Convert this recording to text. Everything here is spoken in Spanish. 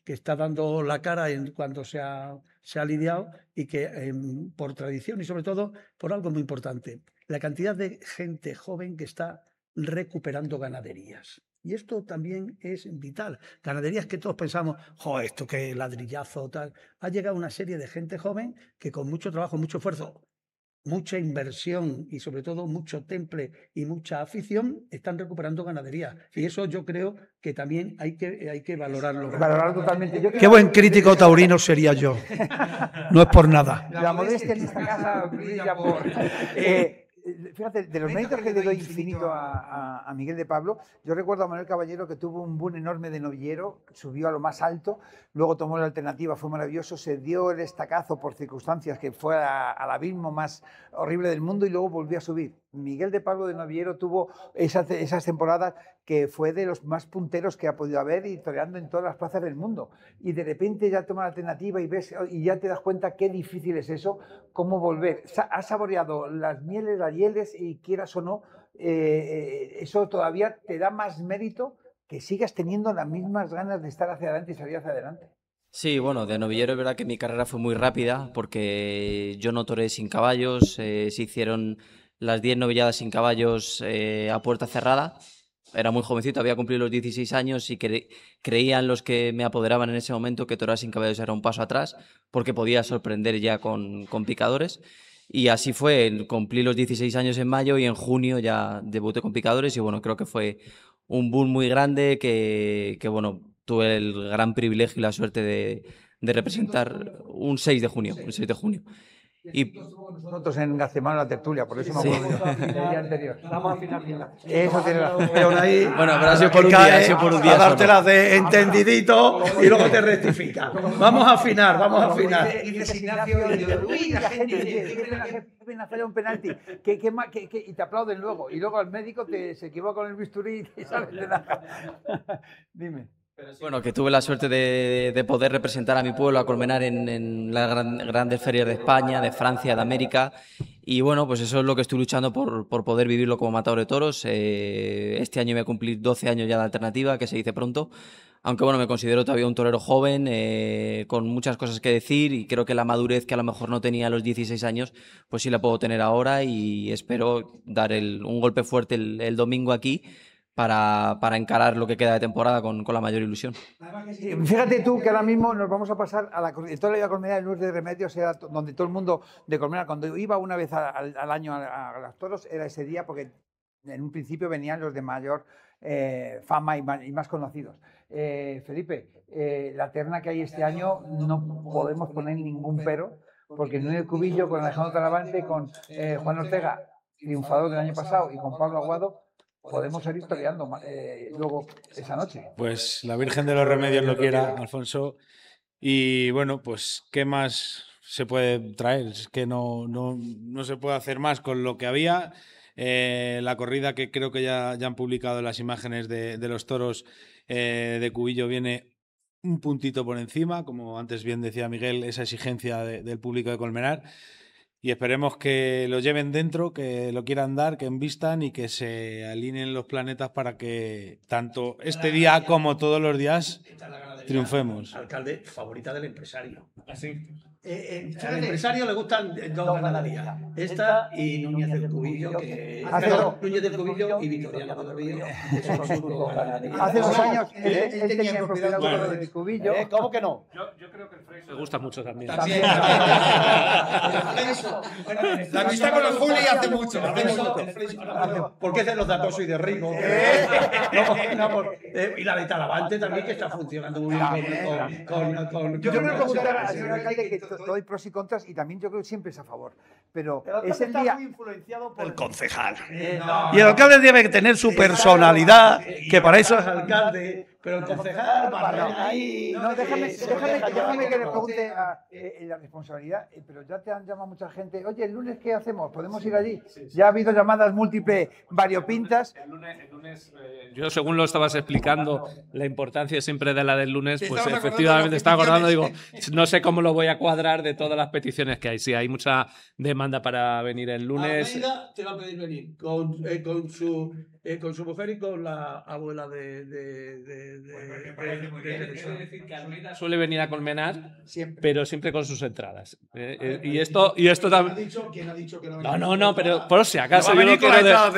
que está dando la cara cuando se ha lidiado y que por tradición y sobre todo por algo muy importante, la cantidad de gente joven que está recuperando ganaderías. Y esto también es vital. Ganaderías que todos pensamos, joder, esto que ladrillazo, tal. Ha llegado una serie de gente joven que con mucho trabajo, mucho esfuerzo, mucha inversión y sobre todo mucho temple y mucha afición están recuperando ganaderías. Y eso yo creo que también hay que valorarlo. Valorar totalmente. Qué buen crítico taurino sería yo. No es por nada. La modestia en esta casa brilla por... Fíjate, de los méritos que le doy infinito a Miguel de Pablo, yo recuerdo a Manuel Caballero que tuvo un boom enorme de novillero, subió a lo más alto, luego tomó la alternativa, fue maravilloso, se dio el estacazo por circunstancias que fue al abismo más horrible del mundo y luego volvió a subir. Miguel de Pablo de novillero tuvo esas temporadas que fue de los más punteros que ha podido haber y toreando en todas las plazas del mundo. Y de repente ya toma la alternativa y ves y ya te das cuenta qué difícil es eso, cómo volver. Has saboreado las mieles, las hieles y quieras o no, eso todavía te da más mérito que sigas teniendo las mismas ganas de estar hacia adelante y salir hacia adelante. Sí, bueno, de novillero es verdad que mi carrera fue muy rápida porque yo no toreé sin caballos, se hicieron las 10 novilladas sin caballos a puerta cerrada. Era muy jovencito, había cumplido los 16 años y creían los que me apoderaban en ese momento que torear sin caballos era un paso atrás porque podía sorprender ya con picadores. Y así fue, cumplí los 16 años en mayo y en junio ya debuté con picadores y bueno, creo que fue un boom muy grande que bueno, tuve el gran privilegio y la suerte de representar un 6 de junio. Y nosotros en Gacemano la tertulia, por eso me acuerdo del día anterior. Vamos a afinar. Eso tiene razón. Ahí, bueno, pero ha sido por un día, ha sido por un día. A dártelas de entendidito y luego te rectifica. Vamos a afinar, vamos a afinar. Uy, la gente ven a hacer un penalti y te aplauden luego. Y luego al médico se equivoca con el bisturí y te sale de la... Dime. Bueno, que tuve la suerte de poder representar a mi pueblo, a Colmenar, en las grandes ferias de España, de Francia, de América. Y bueno, pues eso es lo que estoy luchando por poder vivirlo como matador de toros. Este año voy a cumplir 12 años ya de alternativa, que se dice pronto. Aunque bueno, me considero todavía un torero joven, con muchas cosas que decir y creo que la madurez que a lo mejor no tenía a los 16 años, pues sí la puedo tener ahora y espero dar un golpe fuerte el domingo aquí para encarar lo que queda de temporada con la mayor ilusión. Fíjate tú que ahora mismo nos vamos a pasar a toda la Colmenar, el Luz de Remedios era donde todo el mundo de Colmenar, cuando iba una vez al año a los toros, era ese día porque en un principio venían los de mayor fama y más conocidos. Felipe, la terna que hay este año no podemos poner ningún pero, porque el Núñez Cubillo con Alejandro Talavante, con Juan Ortega, triunfador del año pasado, y con Pablo Aguado, podemos seguir toreando luego esa noche. Pues la Virgen de los Remedios lo quiera, Alfonso. Y bueno, pues ¿qué más se puede traer? Es que no se puede hacer más con lo que había. La corrida que creo que ya han publicado las imágenes de los toros de Cubillo viene un puntito por encima, como antes bien decía Miguel, esa exigencia del público de Colmenar. Y esperemos que lo lleven dentro, que lo quieran dar, que envistan y que se alineen los planetas para que tanto este día como todos los días triunfemos. Alcalde, favorita del empresario. Así. Al empresario le gustan dos ganaderías. Esta y Núñez del Cubillo, Núñez del Cubillo y Vitoriano del Río. Hace 2 años él tenía propiedad del Cubillo. ¿Cómo que no? Yo creo que el Frey me gusta mucho también. La amistad con los Juli hace mucho. Porque es de los datos y de Rigo. Y la de Talavante también, que está funcionando muy bien con yo quiero preguntar al señor alcalde que doy pros y contras y también yo creo que siempre es a favor. Pero es el día muy influenciado por el concejal. Y el alcalde debe tener su personalidad, que para eso es alcalde. Pero el concejal ahí. No, déjame que le pregunte la responsabilidad. Pero ya te han llamado mucha gente. Oye, el lunes ¿qué hacemos? ¿Podemos ir allí? Sí. Ya ha habido llamadas múltiples, variopintas. El lunes yo según lo estabas explicando, la importancia siempre de la del lunes, pues efectivamente estaba acordando, digo, no sé cómo lo voy a cuadrar de todas las peticiones que hay. Sí, hay mucha demanda para venir el lunes. Almeida te va a pedir venir con su con su mujer y con la abuela de me parece muy bien. Teresa. Quiero decir que Almeida suele venir a Colmenar, Siempre. pero siempre con sus entradas. Y esto también. ¿Quién ha dicho que no? No, pero por si acaso No va a yo venir no con la quiero entrada